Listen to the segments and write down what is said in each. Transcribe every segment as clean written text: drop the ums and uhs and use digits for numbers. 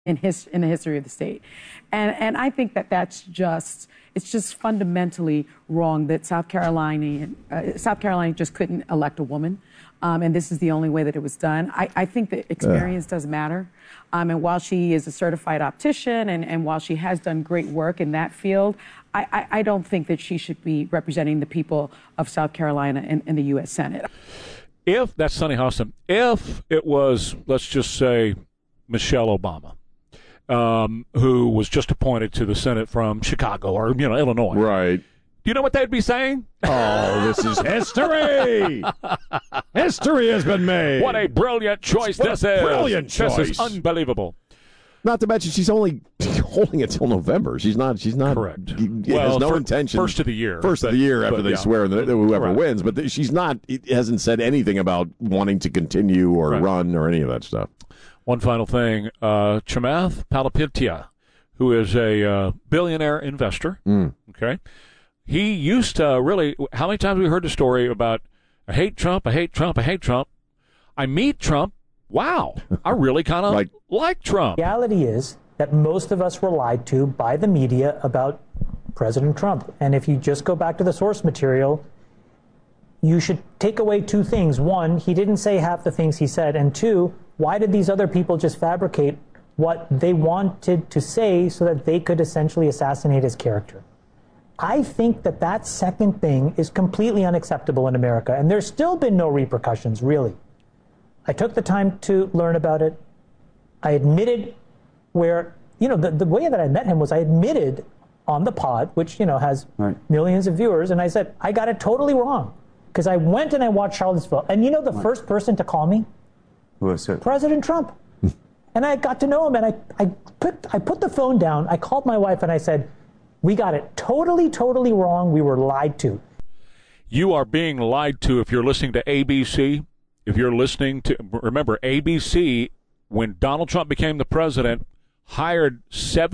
in the history of the state. And I think that it's just fundamentally wrong that South Carolina just couldn't elect a woman. And this is the only way that it was done. I think that experience does matter. And while she is a certified optician and while she has done great work in that field, I don't think that she should be representing the people of South Carolina in the U.S. Senate. That's Sunny Hostin. If it was, let's just say, Michelle Obama, who was just appointed to the Senate from Chicago or, Illinois. Right. Do you know what they'd be saying? Oh, this is history. History has been made. What a brilliant choice this is. Brilliant choice. This is unbelievable. Not to mention she's only holding it till November. She's not. Correct. Has no intention. First of the year. First of the year after they swear whoever wins. But she's not. It hasn't said anything about wanting to continue or run or any of that stuff. One final thing. Chamath Palihapitiya, who is a billionaire investor, okay, he used to really, how many times have we heard the story about, I hate Trump, I hate Trump, I hate Trump. I meet Trump. Wow, I really kind of like Trump. The reality is that most of us were lied to by the media about President Trump. And if you just go back to the source material, you should take away two things. One, he didn't say half the things he said. And two, why did these other people just fabricate what they wanted to say so that they could essentially assassinate his character? I think that second thing is completely unacceptable in America, and there's still been no repercussions, really. I took the time to learn about it. I admitted where, the way that I met him was I admitted on the pod, which, has millions of viewers, and I said, I got it totally wrong. Because I went and I watched Charlottesville, and the first person to call me? Who was it? President Trump. And I got to know him, and I put the phone down, I called my wife, and I said, we got it totally, totally wrong. We were lied to. You are being lied to if you're listening to ABC. If you're listening to, remember, ABC, when Donald Trump became the president, hired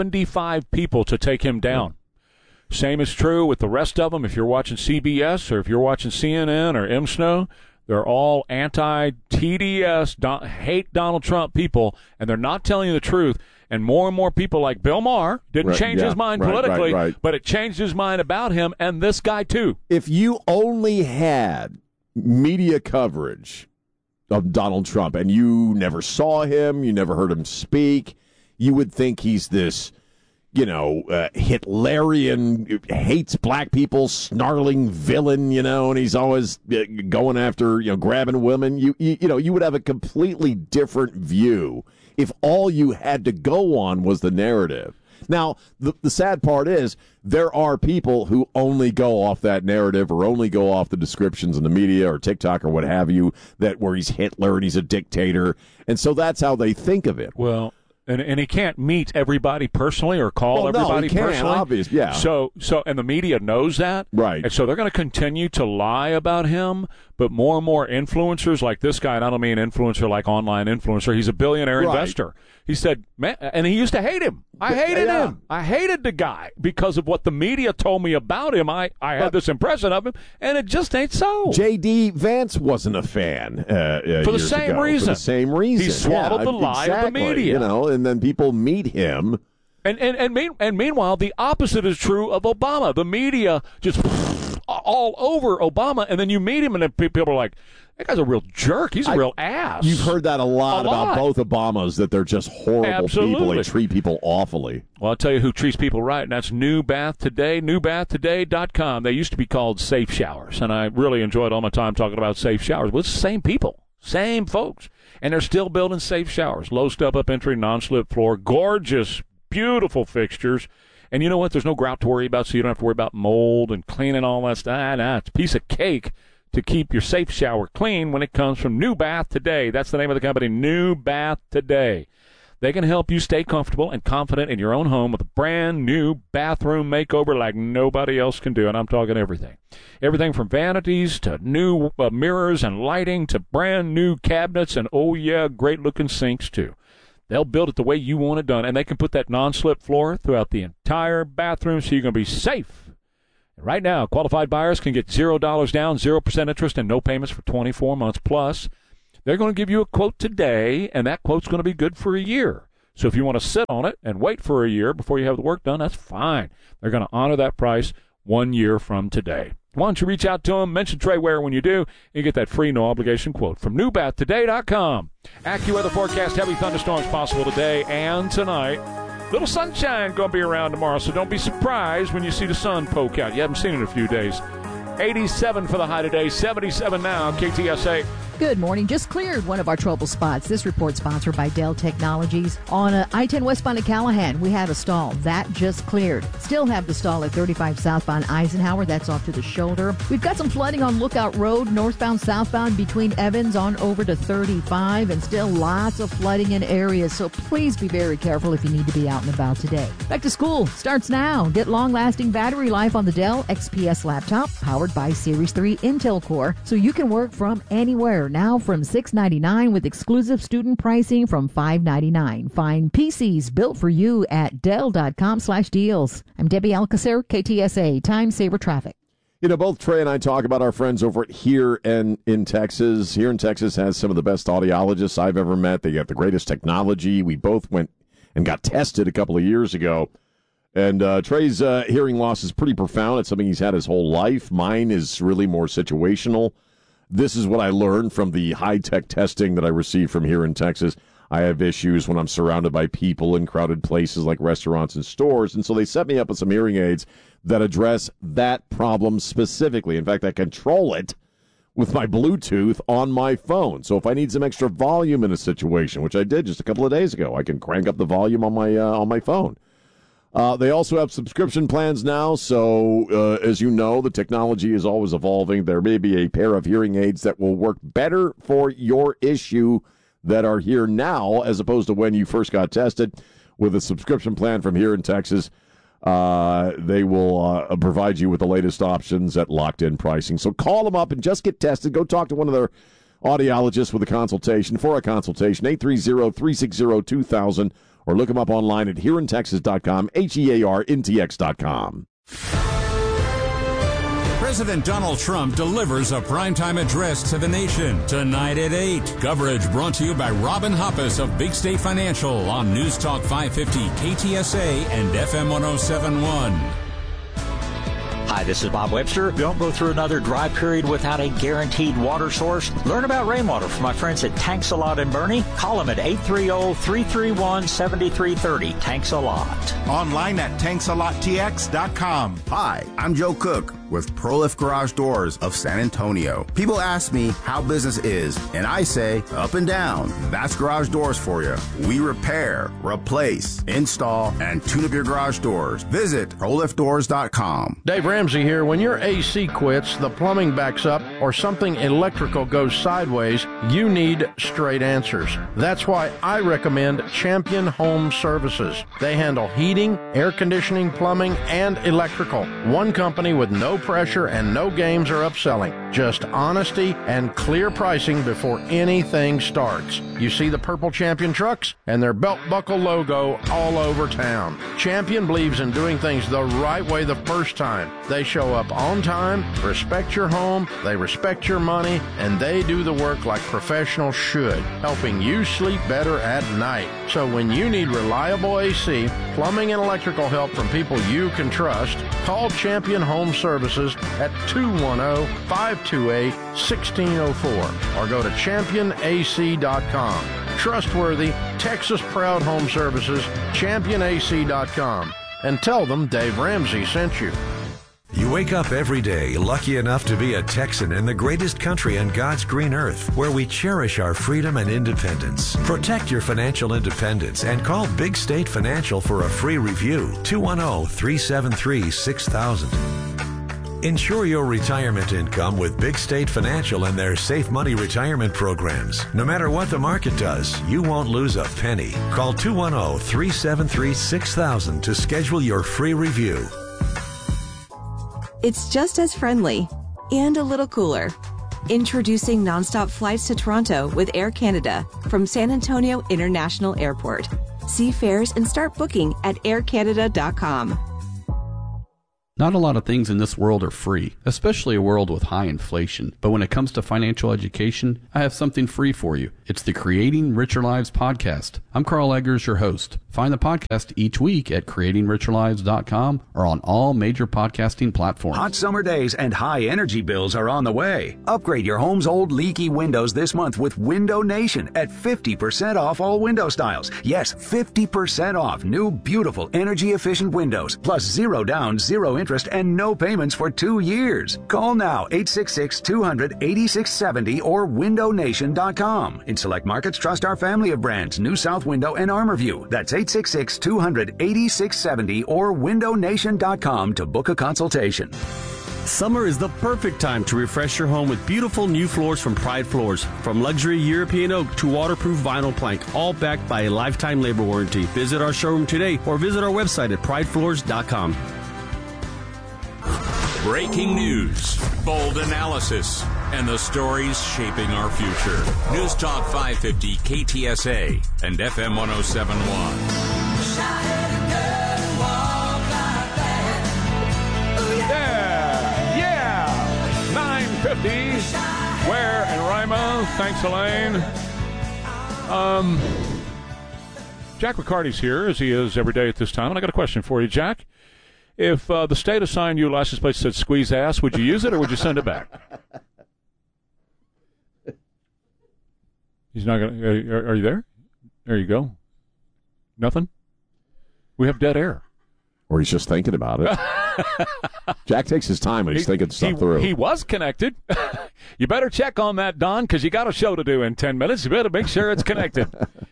75 people to take him down. Same is true with the rest of them. If you're watching CBS or if you're watching CNN or MSNO, they're all anti-TDS, hate Donald Trump people, and they're not telling you the truth. And more people like Bill Maher didn't change his mind politically, but it changed his mind about him and this guy too. If you only had media coverage of Donald Trump and you never saw him, you never heard him speak, you would think he's this, Hitlerian, hates black people, snarling villain, and he's always going after, grabbing women. You would have a completely different view if all you had to go on was the narrative. Now, the sad part is there are people who only go off that narrative or only go off the descriptions in the media or TikTok or what have you, where he's Hitler and he's a dictator. And so that's how they think of it. Well, and he can't meet everybody personally or call everybody personally. Obvious, yeah. So and the media knows that. Right. And so they're going to continue to lie about him, but more and more influencers like this guy, and I don't mean influencer like online influencer, he's a billionaire investor. He said, man, and he used to hate him. I hated him. I hated the guy because of what the media told me about him. I had this impression of him, and it just ain't so. J.D. Vance wasn't a fan for the same reason. For the same reason. He swallowed the lie of the media. And then people meet him. And meanwhile, the opposite is true of Obama. The media just all over Obama, and then you meet him, and then people are like, that guy's a real jerk. He's a real ass. You've heard that a lot about both Obamas, that they're just horrible people. They treat people awfully. Well, I'll tell you who treats people right, and that's New Bath Today, newbathtoday.com. They used to be called Safe Showers, and I really enjoyed all my time talking about safe showers. Well, it's the same people, same folks, and they're still building safe showers. Low step-up entry, non-slip floor, gorgeous, beautiful fixtures. And you know what? There's no grout to worry about, so you don't have to worry about mold and cleaning all that stuff. It's a piece of cake to keep your safe shower clean when it comes from New Bath Today. That's the name of the company, New Bath Today. They can help you stay comfortable and confident in your own home with a brand new bathroom makeover like nobody else can do. And I'm talking everything. Everything from vanities to new mirrors and lighting to brand new cabinets and, great looking sinks too. They'll build it the way you want it done, and they can put that non-slip floor throughout the entire bathroom so you're going to be safe. And right now, qualified buyers can get $0 down, 0% interest, and no payments for 24 months. Plus, they're going to give you a quote today, and that quote's going to be good for a year. So if you want to sit on it and wait for a year before you have the work done, that's fine. They're going to honor that price 1 year from today. Why don't you reach out to them, mention Trey Ware when you do, and you get that free no-obligation quote from newbathtoday.com. AccuWeather forecast, heavy thunderstorms possible today and tonight. Little sunshine going to be around tomorrow, so don't be surprised when you see the sun poke out. You haven't seen it in a few days. 87 for the high today, 77 now, KTSA. Good morning. Just cleared one of our trouble spots. This report sponsored by Dell Technologies. On I-10 westbound at Callahan, we had a stall. That just cleared. Still have the stall at 35 southbound Eisenhower. That's off to the shoulder. We've got some flooding on Lookout Road, northbound, southbound between Evans on over to 35, and still lots of flooding in areas. So please be very careful if you need to be out and about today. Back to school starts now. Get long-lasting battery life on the Dell XPS laptop powered by Series 3 Intel Core so you can work from anywhere. Now from $699 with exclusive student pricing from $599. Find PCs built for you at Dell.com/deals. I'm Debbie Alcacer, KTSA, Time Saver Traffic. You know, both Trey and I talk about our friends over at Here and in Texas. Here in Texas has some of the best audiologists I've ever met. They got the greatest technology. We both went and got tested a couple of years ago. And Trey's hearing loss is pretty profound. It's something he's had his whole life. Mine is really more situational. This is what I learned from the high-tech testing that I received from Here in Texas. I have issues when I'm surrounded by people in crowded places like restaurants and stores, and so they set me up with some hearing aids that address that problem specifically. In fact, I control it with my Bluetooth on my phone. So if I need some extra volume in a situation, which I did just a couple of days ago, I can crank up the volume on my phone. They also have subscription plans now, so as you know, the technology is always evolving. There may be a pair of hearing aids that will work better for your issue that are here now as opposed to when you first got tested. With a subscription plan from Here in Texas, they will provide you with the latest options at locked-in pricing. So call them up and just get tested. Go talk to one of their audiologists with a consultation. For a consultation, 830-360-2000. Or look them up online at hereintexas.com, HEARNTX.com. President Donald Trump delivers a primetime address to the nation tonight at 8. Coverage brought to you by Robin Hoppus of Big State Financial on News Talk 550 KTSA and FM 1071. Hi, this is Bob Webster. Don't go through another dry period without a guaranteed water source. Learn about rainwater from my friends at Tanks A Lot in Bernie. Call them at 830-331-7330. Tanks A Lot. Online at TanksALotTX.com. Hi, I'm Joe Cook with ProLift Garage Doors of San Antonio. People ask me how business is, and I say up and down. That's garage doors for you. We repair, replace, install, and tune up your garage doors. Visit ProLiftDoors.com. Dave Ramsey here. When your AC quits, the plumbing backs up, or something electrical goes sideways, you need straight answers. That's why I recommend Champion Home Services. They handle heating, air conditioning, plumbing, and electrical. One company with no pressure and no games or upselling. Just honesty and clear pricing before anything starts. You see the purple Champion trucks and their belt buckle logo all over town. Champion believes in doing things the right way the first time. They show up on time, respect your home, they respect your money, and they do the work like professionals should, helping you sleep better at night. So when you need reliable AC, plumbing, and electrical help from people you can trust, call Champion Home Services at 210-528-1604 or go to championac.com. Trustworthy, Texas-proud home services, championac.com. And tell them Dave Ramsey sent you. You wake up every day lucky enough to be a Texan in the greatest country on God's green earth, where we cherish our freedom and independence. Protect your financial independence and call Big State Financial for a free review. 210-373-6000. Ensure your retirement income with Big State Financial and their Safe Money retirement programs. No matter what the market does, you won't lose a penny. Call 210-373-6000 to schedule your free review. It's just as friendly and a little cooler. Introducing nonstop flights to Toronto with Air Canada from San Antonio International Airport. See fares and start booking at aircanada.com. Not a lot of things in this world are free, especially a world with high inflation. But when it comes to financial education, I have something free for you. It's the Creating Richer Lives podcast. I'm Carl Eggers, your host. Find the podcast each week at creatingricherlives.com or on all major podcasting platforms. Hot summer days and high energy bills are on the way. Upgrade your home's old leaky windows this month with Window Nation at 50% off all window styles. Yes, 50% off new, beautiful, energy-efficient windows, plus zero down, zero interest, and no payments for 2 years. Call now, 866-200-8670 or windownation.com. In select markets, trust our family of brands, New South Window and ArmorView. That's 866-200-8670 or windownation.com to book a consultation. Summer is the perfect time to refresh your home with beautiful new floors from Pride Floors. From luxury European oak to waterproof vinyl plank, all backed by a lifetime labor warranty. Visit our showroom today or visit our website at pridefloors.com. Breaking news, bold analysis, and the stories shaping our future. News Talk 550 KTSA and FM 1071. Yeah! 950. Where and Rima. Thanks, Elaine. Jack Riccardi's here, as he is every day at this time, and I got a question for you, Jack. If the state assigned you a license plate that said squeeze ass, would you use it or would you send it back? He's not going to. Are you there? There you go. Nothing? We have dead air. Or he's just thinking about it. Jack takes his time when he's thinking stuff through. He was connected. You better check on that, Don, because you got a show to do in 10 minutes. You better make sure it's connected.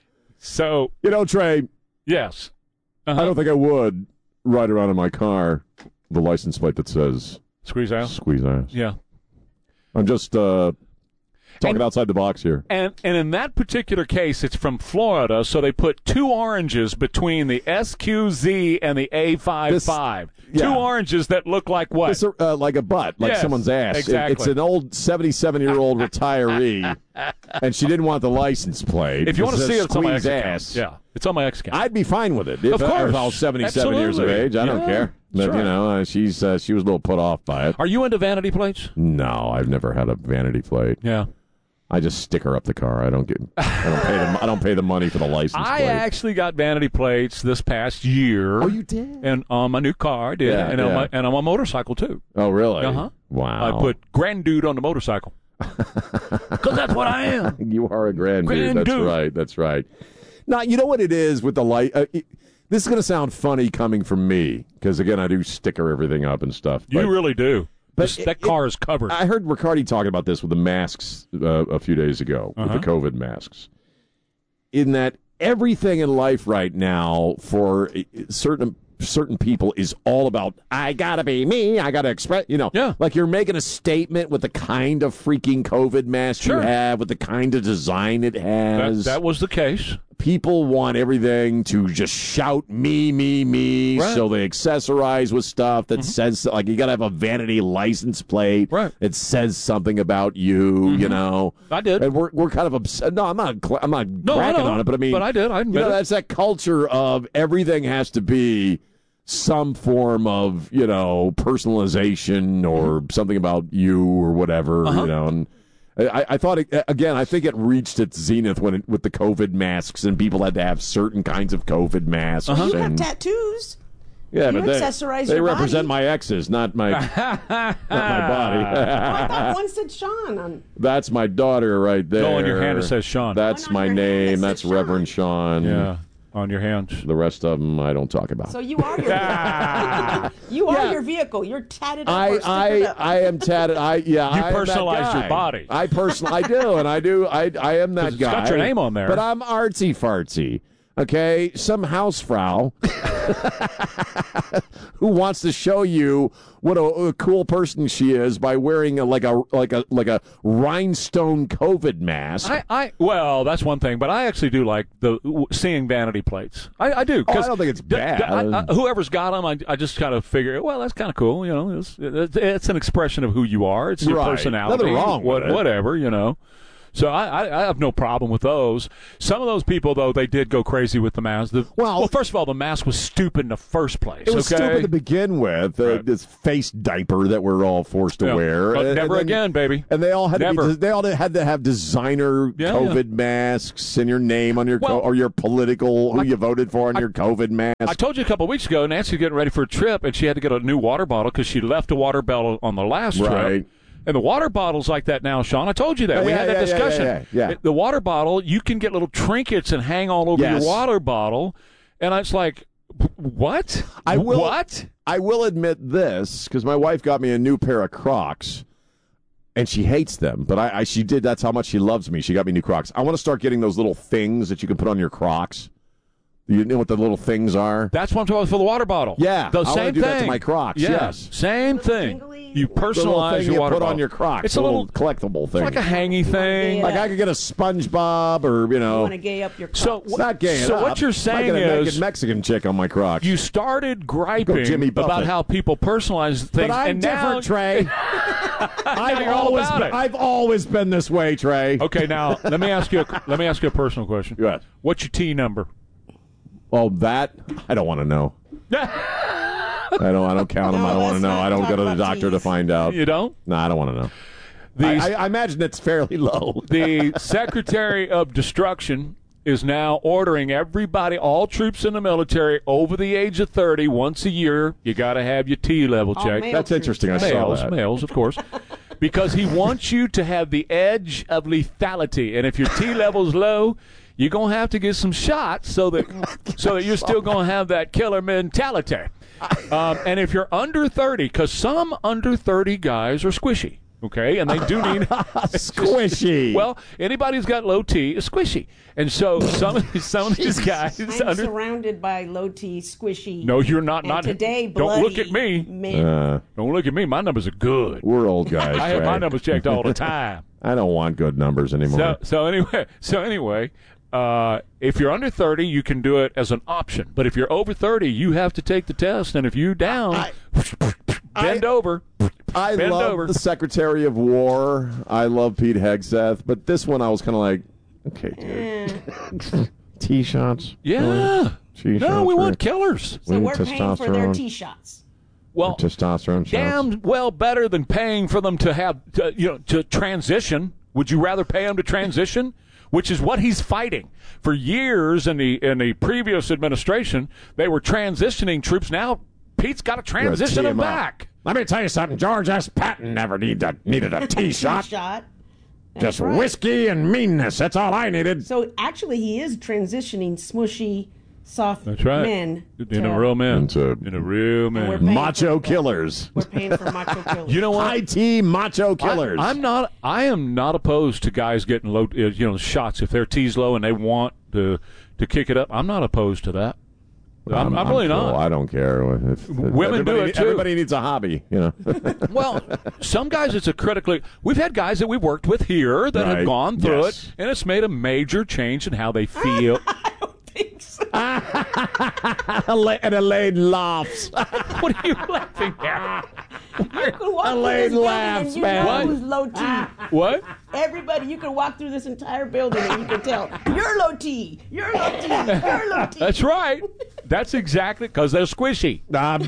So, Trey. Yes. I don't think I would ride around in my car the license plate that says squeeze ass. Squeeze ass. Yeah. I'm just talking outside the box here. And in that particular case, it's from Florida, so they put 2 oranges between the SQZ and the A55. Two oranges that look like what? It's like a butt, like someone's ass. Exactly. It's an old 77-year-old retiree, and she didn't want the license plate. If you want to see it, it's on my X ass. account. Yeah, it's on my X account. I'd be fine with it. Of course. If I was 77 years of age, I don't care. But, right. she was a little put off by it. Are you into vanity plates? No, I've never had a vanity plate. Yeah. I just sticker up the car. I don't pay the money for the license plate. I actually got vanity plates this past year. Oh, you did? And on my new car, I did. Yeah, and on my motorcycle too. Oh, really? Uh-huh. Wow. I put grand dude on the motorcycle. Because that's what I am. You are a grand dude. That's dude. right. That's right. Now, you know what it is with the light? This is going to sound funny coming from me because, again, I do sticker everything up and stuff. You really do. But that car is covered. I heard Riccardi talking about this with the masks a few days ago, with the COVID masks. In that everything in life right now for certain people is all about, I got to be me, I got to express, like you're making a statement with the kind of freaking COVID mask you have, with the kind of design it has. That was the case. People want everything to just shout me, right. So they accessorize with stuff that says, like, you got to have a vanity license plate that says something about you, I did. And we're kind of upset. No, I'm not cracking on it, but I mean, I did. I admit it. That's that culture of everything has to be some form of, personalization or something about you or whatever, and I thought, I think it reached its zenith with the COVID masks, and people had to have certain kinds of COVID masks. Well, you have tattoos. Yeah, you but accessorize they your represent body. my exes, not my not my body. I thought one said Sean. That's my daughter right there. No, on your hand it says Sean. That's my name. That's Reverend Sean. Yeah, on your hands. The rest of them I don't talk about. So you are your you are your vehicle. You're tatted up. I am tatted. You personalize your body. I do, and I am that guy. It's got your name on there. But I'm artsy fartsy. Okay, some housefrau who wants to show you what a cool person she is by wearing like a rhinestone COVID mask. Well, that's one thing, but I actually do like seeing vanity plates. I do. I don't think it's bad. Whoever's got them, I just kind of figure, well, that's kind of cool. It's an expression of who you are. It's your personality. Nothing wrong with it. Whatever. So I have no problem with those. Some of those people, though, they did go crazy with the mask. Well, first of all, the mask was stupid in the first place. It was stupid to begin with. This face diaper that we're all forced to wear. But never again, baby. And they all had Never. they all had to have designer COVID masks and your name on your or your political who you voted for on your COVID mask. I told you a couple of weeks ago, Nancy's getting ready for a trip, and she had to get a new water bottle because she left a water bottle on the last trip. And the water bottle's like that now, Sean. I told you that. We had that discussion. Yeah. The water bottle, you can get little trinkets and hang all over your water bottle. And it's like, what? I will admit this, because my wife got me a new pair of Crocs, and she hates them. But she did. That's how much she loves me. She got me new Crocs. I want to start getting those little things that you can put on your Crocs. You know what the little things are? That's what I'm talking about for the water bottle. Yeah. The I same want to do thing. that to my Crocs. Yes. Same thing. You personalize your water put bottle. on your Crocs. It's a little collectible thing. It's like a hangy thing. Like I could get a SpongeBob or, You want to gay up your Crocs. So it's not gay. So what you're saying I get a naked is Mexican chick on my Crocs. You started griping Jimmy Buffett. about how people personalize things. But I'm and different, Trey. I've always been this way, Trey. Okay, now let me ask you a personal question. Yes. What's your T number? Oh, that I don't want to know. I don't count them. I don't want to know. I don't go to the doctor to find out. You don't? No, I don't want to know. I imagine it's fairly low. The Secretary of Destruction is now ordering everybody, all troops in the military over the age of 30, once a year, you got to have your T level checked. That's interesting. I saw that. Males, of course. Because he wants you to have the edge of lethality. And if your T level's low, you're going to have to get some shots so that you're still going to have that killer mentality. And if you're under 30, because some under 30 guys are squishy, okay? And they do need... squishy. Well, anybody who's got low T is squishy. And so some of these guys... I'm surrounded by low T, squishy. No, you're not. And today, don't look at me. Men. Don't look at me. My numbers are good. We're old guys. I have my numbers checked all the time. I don't want good numbers anymore. So anyway, if you're under 30, you can do it as an option. But if you're over 30, you have to take the test. And if you're down, bend over. I bend love over. the Secretary of War. I love Pete Hegseth. But this one, I was kind of like, okay, dude. T-shots. Yeah. T-shots. No, we want killers. So we're paying for their T-shots. Well, testosterone shots. Damn well better than paying for them to have to transition. Would you rather pay them to transition? Which is what he's fighting. For years in the previous administration, they were transitioning troops. Now Pete's got to transition them back. Let me tell you something. George S. Patton never needed a T-shot. Just right. whiskey and meanness. That's all I needed. So actually, he is transitioning smushy, soft That's right. men In a real man. In a real man. Macho killers. We're paying for macho killers. You know what? High T macho killers. I am not opposed to guys getting low, shots if their T's low and they want to kick it up. I'm not opposed to that. I'm really cool. not. I don't care. Women do it too. Everybody needs a hobby, Well, some guys it's a critically. We've had guys that we worked with here that have gone through it, and it's made a major change in how they feel. And Elaine laughs. What are you laughing at? You can walk Elaine through this laughs, building man. and you know who's low T. What? Everybody, you can walk through this entire building and you can tell, you're low T, you're low T, you're low T. That's right. That's exactly because they're squishy.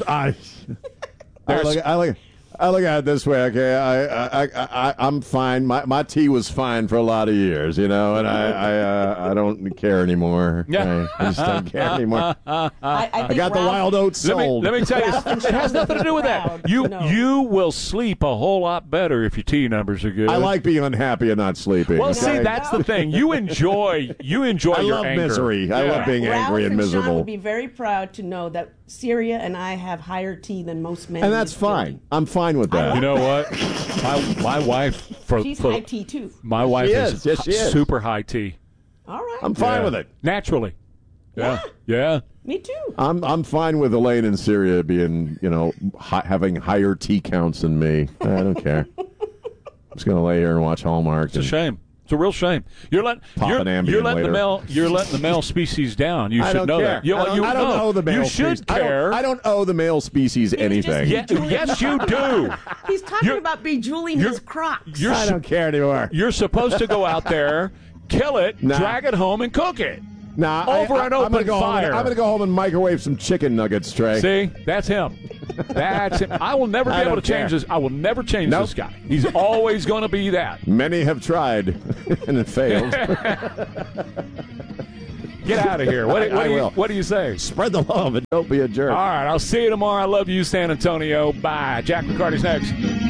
I look at it this way, okay? I'm fine. My tea was fine for a lot of years, and I don't care anymore. Yeah. I just don't care anymore. I got the wild oats sold. Let me tell you, it has nothing to do with that. You will sleep a whole lot better if your T numbers are good. I like being unhappy and not sleeping. Well, okay? see, that's the thing. You enjoy I your love anger. misery. I love being angry and Ralph miserable. Sean would be very proud to know that Syria and I have higher T than most men. And that's fine. I'm fine with that. You know what? My wife she's high T too. My wife is. Yes, she is. Super high T. All right. I'm fine with it. Naturally. Yeah. Me too. I'm fine with Elaine in Syria being, having higher T counts than me. I don't care. I'm just going to lay here and watch Hallmark. It's a shame. It's a real shame. You're letting the male species down. You should know that. I don't owe the male species. You should care. I don't owe the male species anything. Yes, you do. He's talking about bejeweling his Crocs. I don't care anymore. You're supposed to go out there, kill it, drag it home, and cook it. Over an open fire. I'm going to go home and microwave some chicken nuggets, Trey. See? That's him. That's him. I will never be able to change this. I will never change this guy. He's always going to be that. Many have tried and have failed. Get out of here. What do you say? Spread the love and don't be a jerk. All right. I'll see you tomorrow. I love you, San Antonio. Bye. Jack McCarty's next.